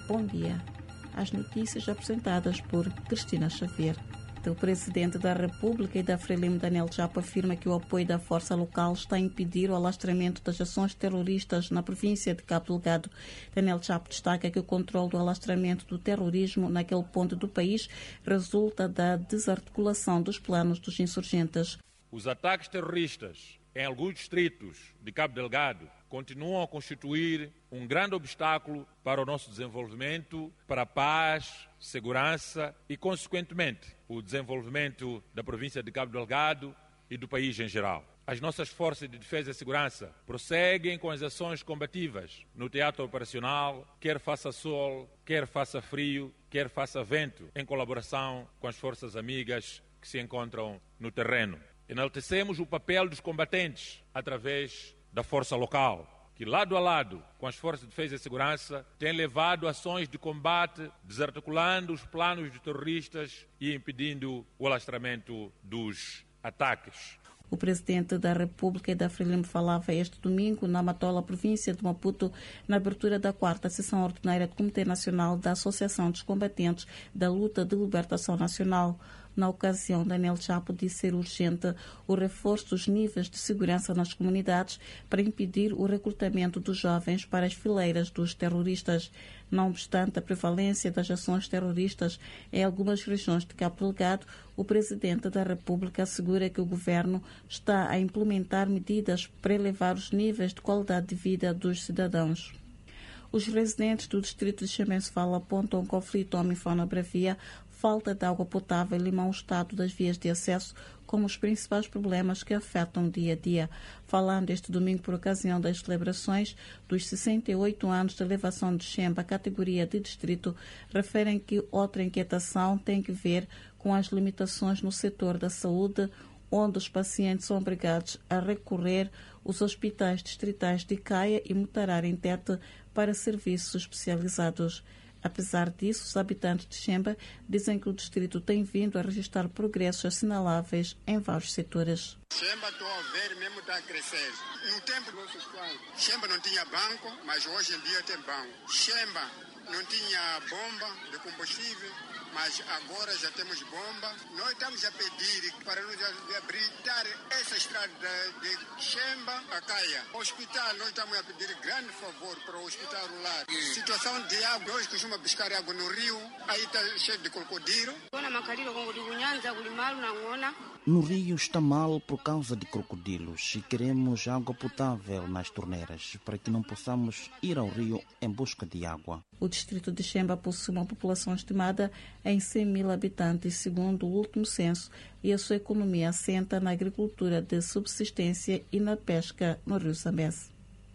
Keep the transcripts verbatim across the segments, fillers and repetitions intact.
Bom dia. As notícias apresentadas por Cristina Xavier. O presidente da República e da Frelimo, Daniel Chapo, afirma que o apoio da força local está a impedir o alastramento das ações terroristas na província de Cabo Delgado. Daniel Chapo destaca que o controle do alastramento do terrorismo naquele ponto do país resulta da desarticulação dos planos dos insurgentes. Os ataques terroristas em alguns distritos de Cabo Delgado continuam a constituir um grande obstáculo para o nosso desenvolvimento, para a paz, segurança e, consequentemente, o desenvolvimento da província de Cabo Delgado e do país em geral. As nossas forças de defesa e segurança prosseguem com as ações combativas no teatro operacional, quer faça sol, quer faça frio, quer faça vento, em colaboração com as forças amigas que se encontram no terreno. Enaltecemos o papel dos combatentes através da força local, que lado a lado com as forças de defesa e segurança tem levado ações de combate, desarticulando os planos de terroristas e impedindo o alastramento dos ataques. O presidente da República e da Frelimo falava este domingo na Matola, província de Maputo, na abertura da quarta sessão ordinária do Comitê Nacional da Associação dos Combatentes da Luta de Libertação Nacional. Na ocasião, Daniel Chapo disse ser urgente o reforço dos níveis de segurança nas comunidades para impedir o recrutamento dos jovens para as fileiras dos terroristas. Não obstante a prevalência das ações terroristas em algumas regiões de Cabo Delgado, o presidente da República assegura que o governo está a implementar medidas para elevar os níveis de qualidade de vida dos cidadãos. Os residentes do distrito de Xemens-Fala apontam um conflito homem-fauna-bravia, falta de água potável e mau estado das vias de acesso como os principais problemas que afetam o dia a dia. Falando este domingo por ocasião das celebrações dos sessenta e oito anos de elevação de Xemba à categoria de distrito, referem que outra inquietação tem que ver com as limitações no setor da saúde, onde os pacientes são obrigados a recorrer aos hospitais distritais de Caia e Mutarara em Tete para serviços especializados. Apesar disso, os habitantes de Xemba dizem que o distrito tem vindo a registrar progressos assinaláveis em vários setores. Xemba, estou a ver, mesmo está a crescer. No tempo dos nossos pais, Xemba não tinha banco, mas hoje em dia tem banco. Xemba não tinha bomba de combustível, mas agora já temos bomba. Nós estamos a pedir para nos habilitar essa estrada de Xemba a Caia. O hospital, nós estamos a pedir grande favor para o hospital rural. Situação de água, nós costumamos buscar água no rio, aí está cheio de crocodilo. No rio está mal por causa de crocodilos e queremos água potável nas torneiras para que não possamos ir ao rio em busca de água. O distrito de Xemba possui uma população estimada em cem mil habitantes, segundo o último censo, e a sua economia assenta na agricultura de subsistência e na pesca no rio Zambeze.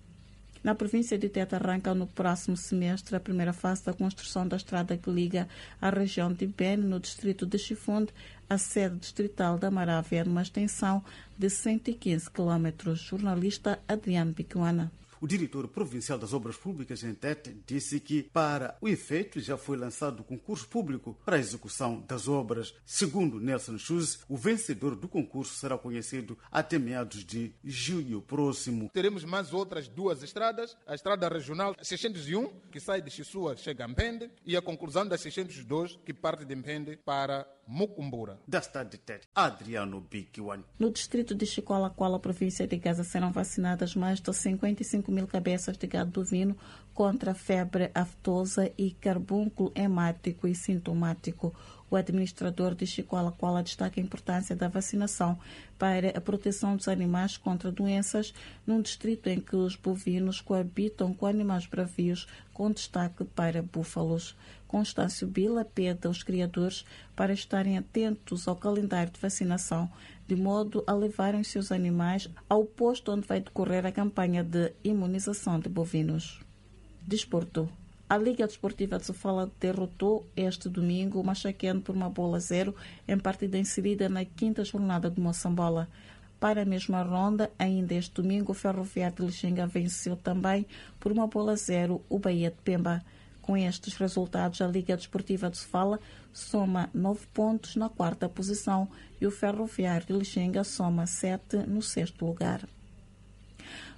Na província de Tete arranca no próximo semestre a primeira fase da construção da estrada que liga a região de Beni, no distrito de Chifunde, à sede distrital da Marávia, numa extensão de cento e quinze quilômetros. Jornalista Adriano Bicuana. O diretor provincial das Obras Públicas em Tete disse que, para o efeito, já foi lançado o concurso público para a execução das obras. Segundo Nelson Schulz, o vencedor do concurso será conhecido até meados de julho próximo. Teremos mais outras duas estradas, a estrada regional seiscentos e um, que sai de Xisua, chega a Mpende, e a conclusão da seiscentos e dois, que parte de Mpende para Mucumbura. Da cidade de Tete, Adriano Bikiwan. No distrito de Chicolacoala, província de Gaza, serão vacinadas mais de cinquenta e cinco mil cabeças de gado bovino contra febre aftosa e carbúnculo hemático e sintomático. O administrador de Chicolacoala destaca a importância da vacinação para a proteção dos animais contra doenças num distrito em que os bovinos coabitam com animais bravios, com destaque para búfalos. Constâncio Bila pede aos criadores para estarem atentos ao calendário de vacinação, de modo a levarem os seus animais ao posto onde vai decorrer a campanha de imunização de bovinos. Desporto. A Liga Desportiva de Sofala derrotou este domingo o Machaqueno por uma bola a zero em partida inserida na quinta jornada de Moçambola. Para a mesma ronda, ainda este domingo, o Ferroviário de Lixinga venceu também por uma bola a zero o Bahia de Pemba. Com estes resultados, a Liga Desportiva de Sofala soma nove pontos na quarta posição e o Ferroviário de Lixinga soma sete no sexto lugar.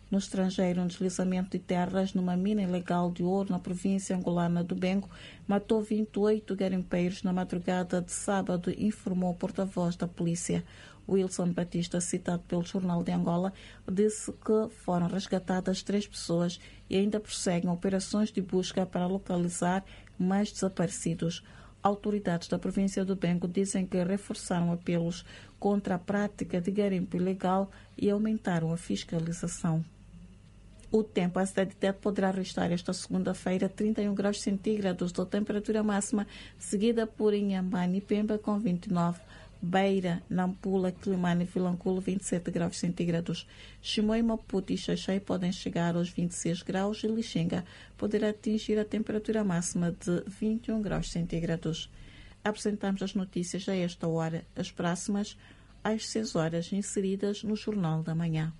No estrangeiro, um deslizamento de terras numa mina ilegal de ouro na província angolana do Bengo matou vinte e oito garimpeiros na madrugada de sábado, informou o porta-voz da polícia. Wilson Batista, citado pelo Jornal de Angola, disse que foram resgatadas três pessoas e ainda prosseguem operações de busca para localizar mais desaparecidos. Autoridades da província do Bengo dizem que reforçaram apelos contra a prática de garimpo ilegal e aumentaram a fiscalização. O tempo, a cidade de Tete poderá registrar esta segunda-feira trinta e um graus centígrados de temperatura máxima, seguida por Inhambane e Pemba com vinte e nove, Beira, Nampula, Quilimane e Vilanculo vinte e sete graus centígrados. Chimoio, Maputo e Xaixai podem chegar aos vinte e seis graus e Lixinga poderá atingir a temperatura máxima de vinte e um graus centígrados. Apresentamos as notícias a esta hora, as próximas às seis horas, inseridas no Jornal da Manhã.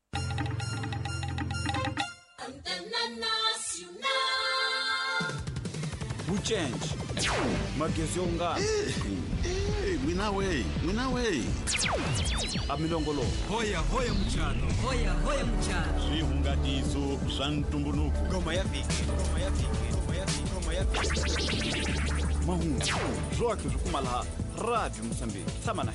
Buchenji magezi ongani Mwina way, mwina way. Amilongolo. Hoya hoya mchano. Hoya hoya mchano. Zvihungatiso zvantumbunuku. Ngoma ya viki, ngoma ya viki, ngoma ya viki, ngoma ya viki. Mahungu. Zwoke zvikumalaha. Radio Mozambique. Samana.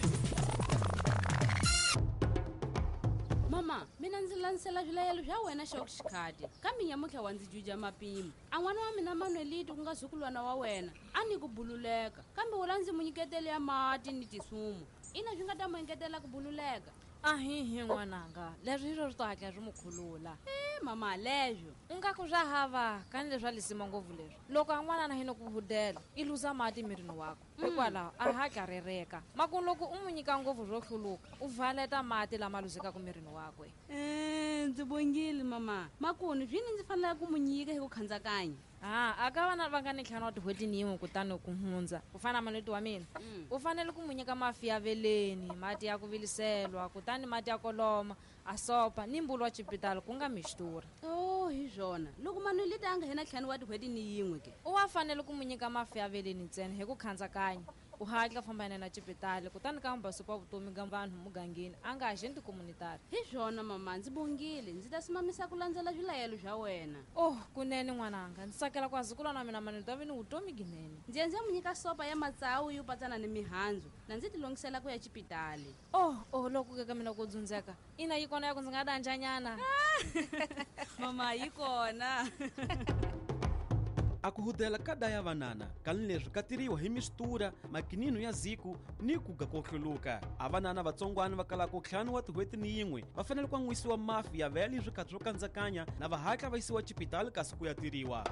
Mama, mina ndzi lansela vilayelo vya wena xokuxikhadi kambe nyamutlha wa ndzi juja mapimo an'wana wa mina Manueliti ku nga zukulwana wa wena a ni ku bululeka kambe wula ndzi mu nyiketele ya mati ni tisumu ina swi nga ta mu engetela ku bululeka ahihi n'wananga leswi ro ri to hatla ri mu khulula e mama leswo ingaku swa hava kani leswi a lisima ngopfu leswi loko an'wana na hina ku hudela i luza mati mirini wako hikwalaho a hatla rereka makunu loko u n'wi nyika ngopfu ro hluluka u valeta mati lama luzekaka mirini wakwe e ndzi bongile mama makunu zwini ndzi fanele ku mu nyika hi ku khandzakanya Ah, aka vana va nga ni ntlhanu wa tihweti ni yin'we kutani ku hundza ku fana maneti wa mina u fanele ku mu nyika mafi ya veleni mati ya ku viliselwa kutani mati ya koloma a sopa ni mbulu wa chipitali ku nga mixtura oh hi zwona loko Manueliti a nga hina ntlhanu wa tihweti ni yin'we ke u wa fanele ku mu nyika mafi ya veleni ntsena hi ku khandzakanya u hatla famba yena na chipitali kutani ka mbasiku wa vutomi ka vanhu mugangeni a nga agenti komunitari hi zwona mama ndzi bongile ndzi ta simamisa ku landzela vilayelo vya wena oh kunene n'wananga ndzi tsakela ku azukulwana wa mina Manueliti wa vini vutomi ginene ndzi endze mu nyika sopa ya matsawu yo patsana ni mihandzu na ndzi tilongisela ku ya chipitali oh oh loko ka mina ku dzundzeka ina yi kona ya ku ndzi nga danjanyana mama yi kona a ku hudela ka daya vanana kani leswi ka tiriwa hi mistura makinino ya ziku ni ku ga kohluluka a vanana vatsongwana va kalaka ntlhanu wa tihweti ni yin'we va fanele ku an'wisiwa mafi ya vele swi khatsi ro kandzakanya na va hatla va yisiwa chipitali kasi ku ya tiriwa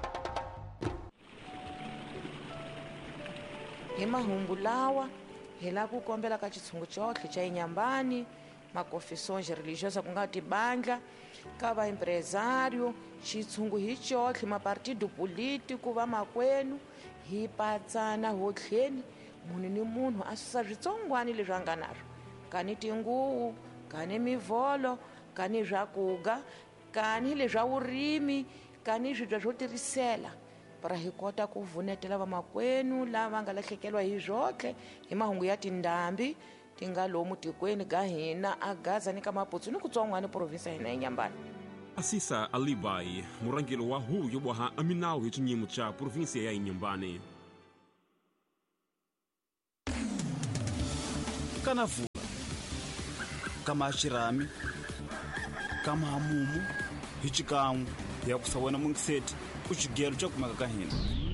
hi mahungu lawa hi lava ku kombela ka chitshungu chotlhe cha Inhambane makofisonje religiosa ku nga tibandla ka vaempresario chitshungu hi chotlhe mapartido politiku va makwenu hi patsana hotlheni munhu ni munhu a susa switsongwani leswi a nga naswo kani tinguwu kani mivholo kani swakuga kani leswa vurimi kani swibya swo tirisela para hi kota ku vunetela va makwenu lava nga lahlekeliwa hi zwotlhe hi mahungu ya tindhambi ti nga lomu tikweni ga hina a Gaza ni ka Maputsu ni kutsongwani provinsi ya hina Inhambane. Asisa Alibai murangelo wa hulu yo boha aminawu hi chinyimo cha provinsi ya Inhambane. Kana vula kama xirami kama hamumu hi xikan'we ya ku sawena mungiseti ku xigero xa kumeka ka hina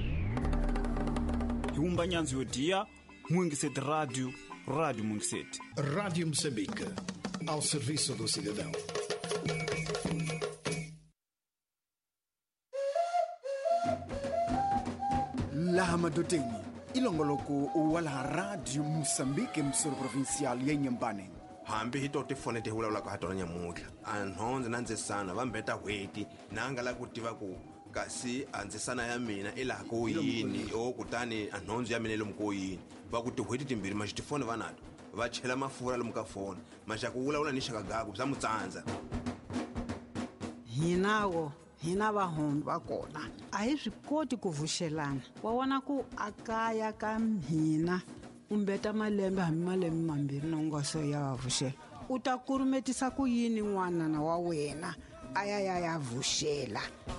hi wumba nyandzo yo tiya Mungiseti Radio Rádio Mungiseti. Rádio Moçambique, ao serviço do cidadão. Laha madoteni, ilongoloko wala Radio Moçambique msoro provincial ya Inhambane. hambi hi to tifone ti vulavulaka ha tona nyamutlha a nhondze na ndzisana va mbeta hweti na nga la ku tiva ku kasi a ndzisana ya mina i laha ko yini o kutani a nhondzu ya mina lomu ko yini va ku tihweti timbirhi maxi tifone va nato va chela mafurha lomu ka foni maxa ku vulavula ni xakagaku bya mutsandza hinawo hina vahombi va kona a hi swi koti ku vuxelana wa vona ku a kaya ka hina umbeta malembe hambi malembe mambirhi na unga so ya va vuxela u ta kurumetisa ku yini n'wanana wa wena ayayayavuxela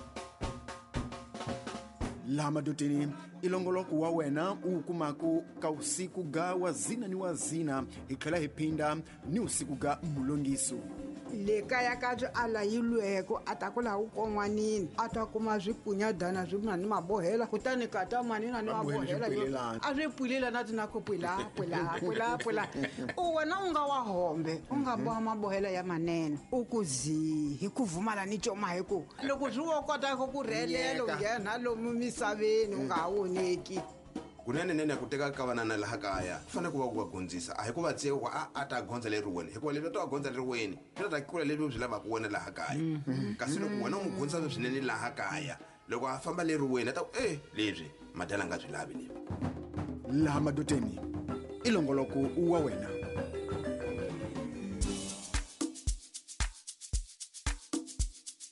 laha madoteni ilongoloko wa wena wu kumaka ka usiku ga wazina ni wazina hi tlhela hi phinda ni usiku ga mulongiso le kaya ka byi ala yilweko a ta ku laha wu kon'wanini a ta kuma swipunyadana swi na ni mabohela kutani kata manina ni mabohela a swi pwilela na tinako pwila pwila pwila pwila u wena u nga wa hombe u nga boha mabohela ya manene u ku zi hi ku vumala ni coma hi ku loko swi wo kota ku ku rhelela u nghena lomu misaveni u nga woneki kunene nene ku teka ka vanana laha kaya ku fanele ku va ku va gondzisa a hi ku va tseka ku a a ta gondza leri wena hikuva leswi to va gondza leri wena swi ta kula leswi byi lavaka wena laha kaya kasi loko wena u n'wi gondzisa swinene laha kaya loko a famba leri wena ta ku eh lebyi madala nga byi lavi levi laha madoteni ilongoloko wa wena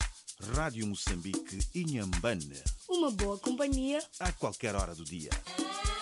Rádio Moçambique, Inhambane. Uma boa companhia A qualquer hora do dia.